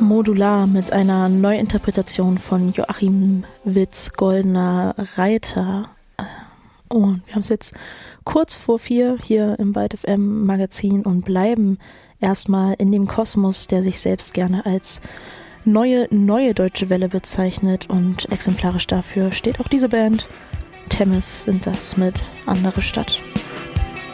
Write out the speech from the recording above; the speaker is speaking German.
Modular mit einer Neuinterpretation von Joachim Witts Goldener Reiter. Und wir haben es jetzt kurz vor 4 hier im Byte FM Magazin und bleiben erstmal in dem Kosmos, der sich selbst gerne als neue deutsche Welle bezeichnet, und exemplarisch dafür steht auch diese Band. Temis sind das mit Andere Stadt.